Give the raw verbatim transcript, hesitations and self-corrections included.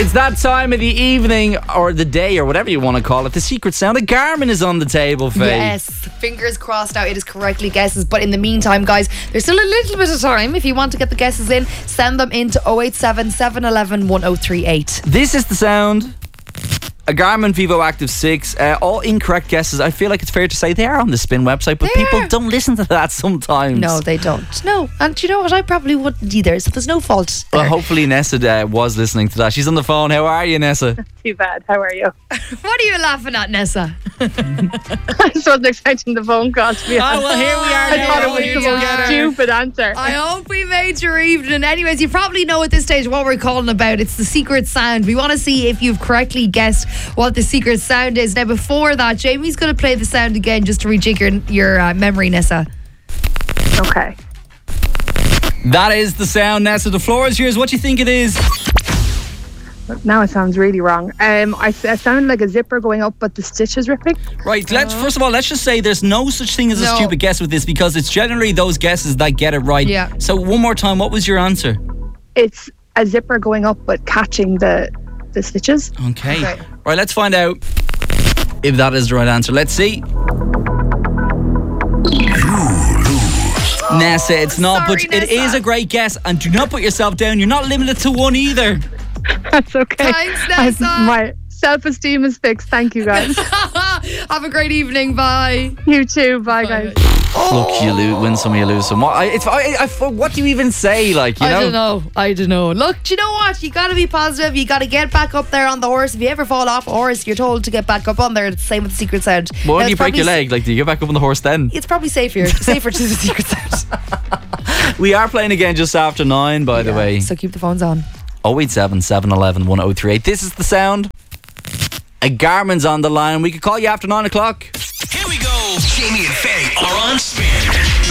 It's that time of the evening or the day or whatever you want to call it. The secret sound of Garmin is on the table, Faye. Yes, fingers crossed now it is correctly guesses. But in the meantime, guys, there's still a little bit of time. If you want to get the guesses in, send them in to oh eight seven, seven one one, one oh three eight. This is the sound. A Garmin Vivo Active six. Uh, all incorrect guesses. I feel like it's fair to say they are on the Spin website, but They people are. don't listen to that sometimes. No, they don't. No, and you know what? I probably wouldn't either, so there's no fault there. Well, hopefully Nessa uh, was listening to that. She's on the phone. How are you, Nessa? Too bad. How are you? What are you laughing at, Nessa? I just wasn't expecting the phone call, to be Oh, honest. well, here we are I now. thought it Here was you the most are. stupid answer. I hope we made your evening. Anyways, you probably know at this stage what we're calling about. It's the secret sound. We want to see if you've correctly guessed what the secret sound is. Now, before that, Jamie's going to play the sound again just to rejig your, your uh, memory, Nessa. Okay. That is the sound, Nessa. The floor is yours. What do you think it is? Now it sounds really wrong. Um, I, I sounded like a zipper going up, but the stitch is ripping. Right, let's first of all, let's just say there's no such thing as a No. stupid guess with this because it's generally those guesses that get it right. Yeah. So one more time, what was your answer? It's a zipper going up, but catching the the stitches. Okay. Okay. Right, let's find out if that is the right answer. Let's see. Nessa, it's not, Sorry, but it Nessa. is a great guess. And do not put yourself down. You're not limited to one either. That's okay. Thanks, I- Nessa. my self-esteem is fixed. Thank you, guys. Have a great evening. Bye. You too. Bye, guys. Look, you lose, win some, you lose some. What, I, it's, I, I, what do you even say? Like, you know? I don't know. I don't know. Look, do you know what? You got to be positive. You got to get back up there on the horse. If you ever fall off a horse, you're told to get back up on there. It's the same with the secret sound. Well, Now, when you it's break your probably- leg, like, do you get back up on the horse then? It's probably safer. Safer to the secret sound. We are playing again just after nine, by the Yeah, way. So keep the phones on. oh eight seven, seven one one, one oh three eight. This is the sound. A Garmin's on the line. We could call you after nine o'clock. Here we go. Jamie and Faye are on Spin.